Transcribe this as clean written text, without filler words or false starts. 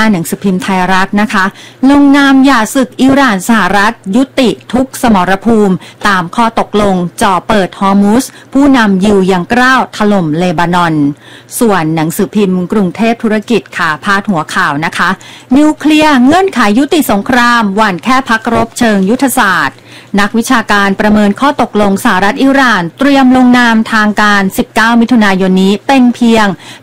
หนังสือพิมพ์ไทยรัฐนะคะลงนามหย่าศึกอิหร่านสหรัฐยุติทุกสมรภูมิตามข้อตกลงจ่อเปิดฮอร์มุสผู้นำยิวยังกล้าวถล่มเลบานอนส่วนหนังสือพิมพ์กรุงเทพธุรกิจค่ะพาดหัวข่าวนะคะนิวเคลียร์เงื่อนไขยุติสงครามหวั่นแค่พักรบเชิงยุทธศาสตร์นักวิชาการประเมินข้อตกลงสหรัฐอิหร่านเตรียมลงนามทางการ19มิถุนายนนี้เป็นเพียง